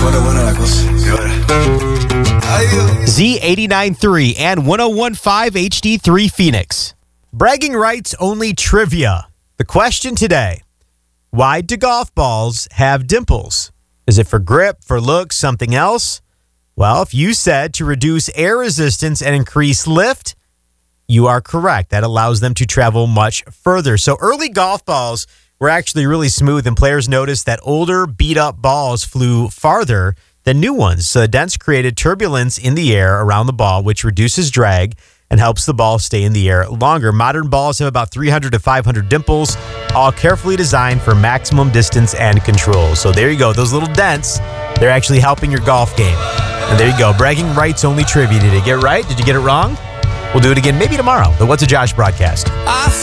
pone buena la cosa. Y ahora. Ay, Dios. Z89.3 and 101.5 HD3 Phoenix. Bragging rights only trivia. The question today: why do golf balls have dimples? Is it for grip, for looks, something else? Well, if you said to reduce air resistance and increase lift, you are correct. That allows them to travel much further. So early golf balls were actually really smooth, and players noticed that older, beat-up balls flew farther than new ones. So the dents created turbulence in the air around the ball, which reduces drag and helps the ball stay in the air longer. Modern balls have about 300 to 500 dimples, all carefully designed for maximum distance and control. So there you go. Those little dents, they're actually helping your golf game. And there you go. Bragging rights only trivia. Did you get it right? Did you get it wrong? We'll do it again maybe tomorrow. The What's a Josh broadcast.